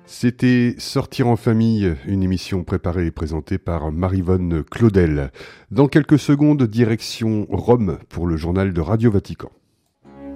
C'était Sortir en famille, une émission préparée et présentée par Maryvonne Claudel. Dans quelques secondes, direction Rome pour le journal de Radio Vatican.